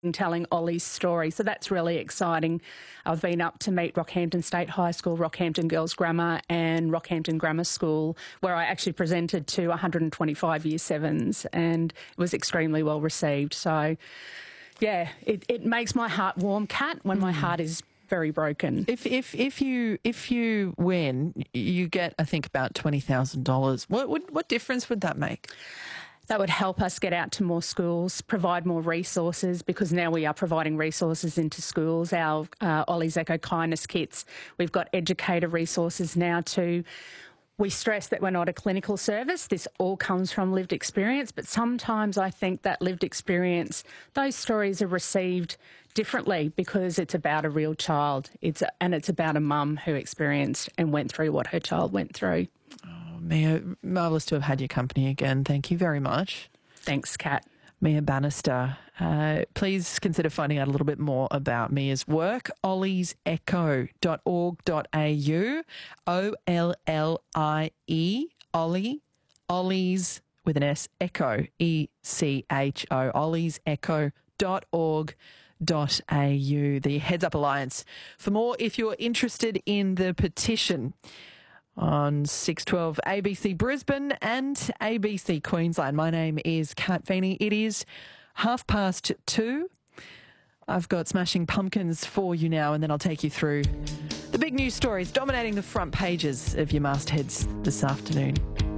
telling Ollie's story. So that's really exciting. I've been up to meet Rockhampton State High School, Rockhampton Girls Grammar and Rockhampton Grammar School, where I actually presented to 125 Year 7s, and it was extremely well received. So, yeah, it makes my heart warm, Kat, when my heart is very broken. If you win, you get, I think, about $20,000. What difference would that make? That would help us get out to more schools, provide more resources, because now we are providing resources into schools. Our Ollie's Echo Kindness kits, we've got educator resources now too. We stress that we're not a clinical service. This all comes from lived experience, but sometimes I think that lived experience, those stories are received differently because it's about a real child. It's about a mum who experienced and went through what her child went through. Mia, marvellous to have had your company again. Thank you very much. Thanks, Kat. Mia Bannister. Please consider finding out a little bit more about Mia's work. olliesecho.org.au. O-L-L-I-E, Ollie, Ollie's with an S, Echo, E-C-H-O, olliesecho.org.au, the Heads Up Alliance. For more, if you're interested in the petition, on 612 ABC Brisbane and ABC Queensland. My name is Kat Feeney. It is 2:30. I've got Smashing Pumpkins for you now, and then I'll take you through the big news stories dominating the front pages of your mastheads this afternoon.